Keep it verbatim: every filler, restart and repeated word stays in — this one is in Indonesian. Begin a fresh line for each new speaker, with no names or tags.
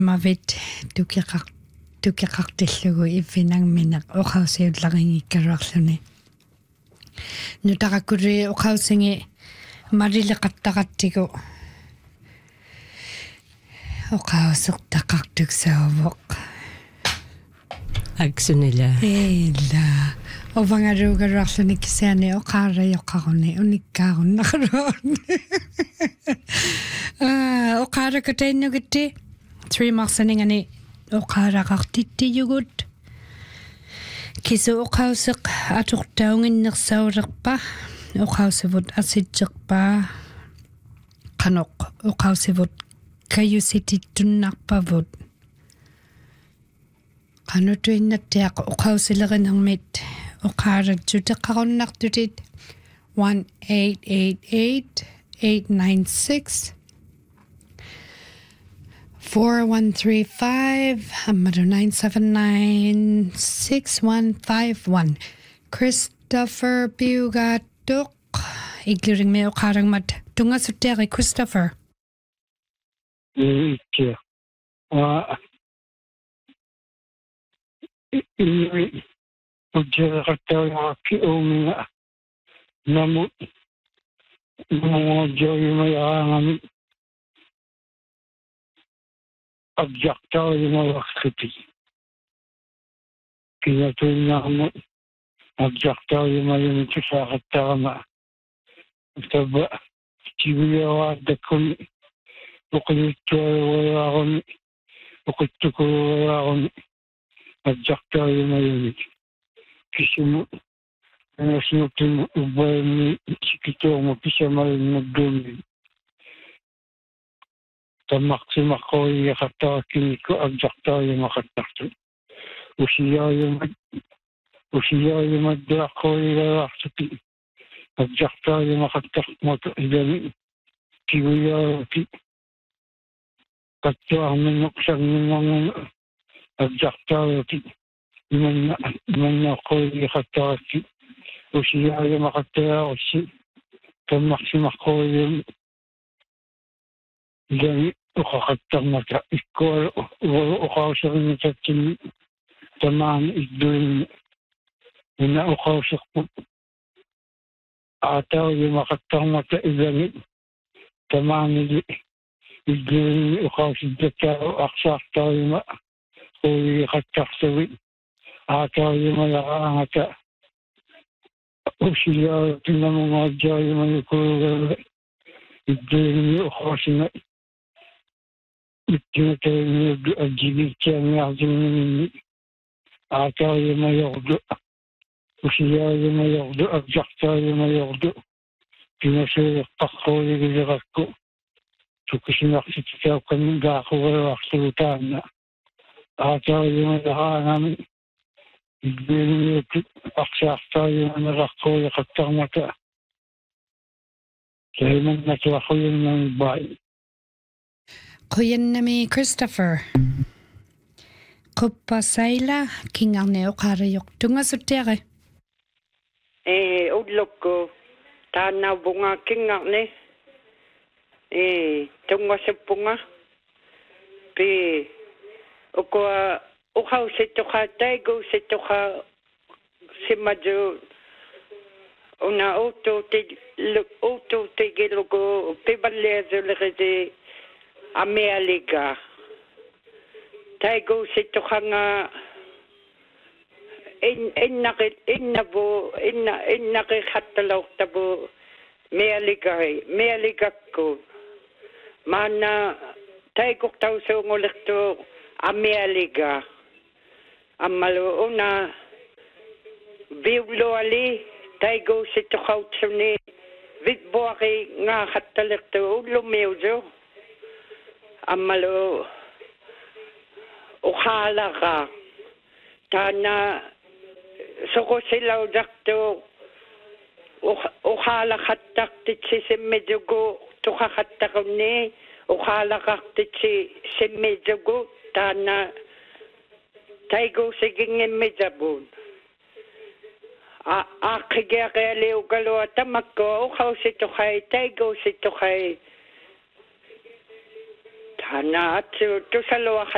mavit tukiqaq tukiqartillugu ivvinangmineq oqausiullaringikkaruarluni nutaqakkuli oqausingi maliliqattaqattigu oqausertaqartuksaavoq
aksunila
illa ovangaruugaruarluni kisiani oqaarayoqqaruni unikkaarunnaqaruarni ah oqaarakatainugitti three marsaningani oqaaraqartittiyugut kisu oqauseq aturtaunginnersaulerpa oqausivut asitserpa qanoq oqausivut kayusitittunnarpavut qanutuinnattiaq oqausilerinermit oqaaratsutеққаруnnartutit one eight eight eight eight nine six four one three five amadu nine seven nine six one five one Christopher Biugatuk including me oqarangmat tungasuteri Christopher
ikke og i ujjaqattaaki uumina namu namujoyumayaangami abjaqtaayumawaqsiti kinatuinnaarmu abjaqtaayumayumitisaaqattaqama tabba tibuyawaaddakkuni uqilittuayuwayaaquni uqittukuyaaquni abjaqtaayumayumit kisimu anasnutin ubaymi sikitooma pisamayunnagduumi tamaqsimaqqoyiyaqattaqakkinikku abjaqtaayumaqattartu usiyaayumat usiyaayumaddaqqoyilaraartuki abjaqtaayumaqattarmatu ilani kiwiyaarati qattuarminneqsarninngorngu abjaqtaayuki imanna imannaqqoyiyaqattaqakki usiyaayumaqattaraarussi tamaqsimaqqoyiyum ilani uqaqattarmata ikkualu uqauserinnitattinni tamaani idduinni ina uqauserput aatauyumaqattarmata ilani tamaanili idduinni uqausiddattaaru aqsaartauyuma quuyiqattarsuvi aatauyumayaraangata usiyaarutinamungaajjaayumayukuugalle idduinni uqausina ittinatayniuddu ajjibittianniartinniminni aatauyumayordu usiyaayumayordu abjaqtaayumayordu pinasuuleqqarquuligilerakku tukisinarsitikauqanni gaaquvalaarlugutaanna aatauyumayaraangami idduinniutu aqsaartaayumanerarquuliqattarmata kaimannatuaquyunnami bai
Quyannami Christopher Quppasaila kingarne oqaarayoq tungasuttere
e ullukku taanna bunga kingarne e tungasuppunga pe ukwa uqausittuqa taiguusittuqa simaju una auto te auto te gelugo peballeazuleride Amerika taiguusittuqanga in innaqi innabu inna innaqi khattalortabu Amerika Amerikakku maana taigurtausuungulertu Amerika ammalu una viuloali taiguusittuqautsuni vitbuari nga khattalertu ullumeujo ammalu uqaalaqa taana soqosilaudaqtu uqaalaqattaqtitsi simmidugu tuqaqattaqunni uqaalaqartitsi simmidugu taana taiguusigingimmidabun aqqigeaqealiugalua tamakku uqausittuqai taiguusittuqai Hana atu tu salwa